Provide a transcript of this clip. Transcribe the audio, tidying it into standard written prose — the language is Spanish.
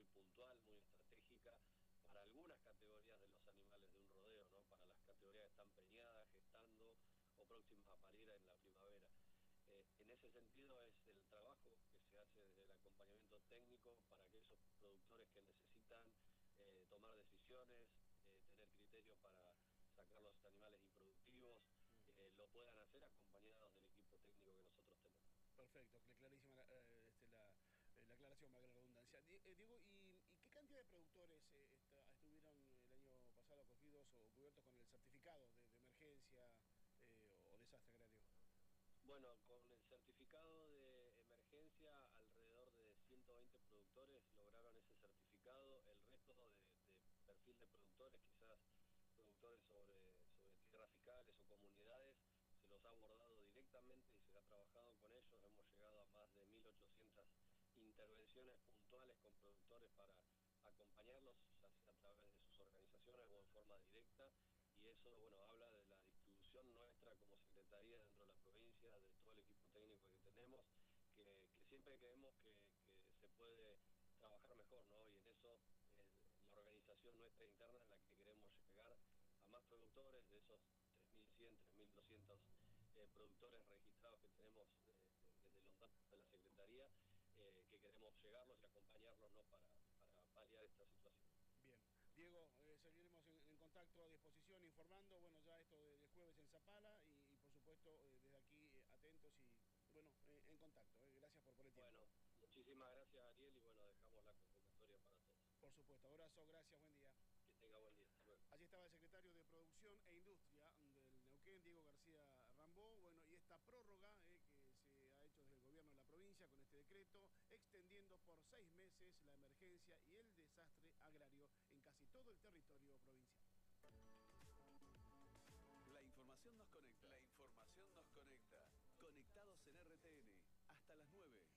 muy puntual, muy estratégica, para algunas categorías de los animales de un rodeo, ¿no? Para las categorías que están preñadas, gestando o próximas a parir en la primavera. En ese sentido es el trabajo que se hace desde el acompañamiento técnico para aquellos productores que necesitan tomar decisiones, tener criterio para sacar los animales improductivos, lo puedan hacer acompañados del equipo técnico que nosotros tenemos. Perfecto, clarísima la aclaración, valga la redundancia. Diego, ¿y qué cantidad de productores estuvieron el año pasado acogidos o cubiertos con el certificado de emergencia o desastre agrario? Bueno, con el certificado de emergencia, alrededor de 120 productores lograron ese certificado. El resto de perfil de productores, quizás productores sobre tierras fiscales o comunidades, se los ha abordado directamente y se ha trabajado con ellos. Hemos llegado a más de 1.800 intervenciones puntuales con productores para acompañarlos, ya sea a través de sus organizaciones o en forma directa. Y eso, bueno, habla de la distribución nuestra como Secretaría dentro de la provincia, de todo el equipo técnico que tenemos, que siempre creemos que se puede trabajar mejor, ¿no? Y en eso la organización nuestra interna en la que queremos llegar a más productores, de esos 3.100, 3.200 productores registrados que tenemos desde los datos de la Secretaría, que queremos llegarlos y acompañarlos, ¿no? Para paliar esta situación. Bien. Diego, seguiremos en contacto, a disposición, informando, bueno, ya esto del jueves en Zapala y por supuesto desde aquí atentos y, bueno, en contacto. Gracias por el tiempo. Bueno, muchísimas gracias, Ariel, y bueno, dejamos la convocatoria para todos. Por supuesto, abrazo, gracias, buen día. Que tenga buen día, hasta luego. Allí estaba el secretario de Producción e Industria del Neuquén, Diego García Rambó. Bueno, y esta prórroga que se ha hecho desde el gobierno de la provincia con este decreto, extendiendo por 6 meses la emergencia y el desastre agrario en casi todo el territorio provincial. La información nos conecta. La información nos conecta. Conectados en RTN. Hasta las 9.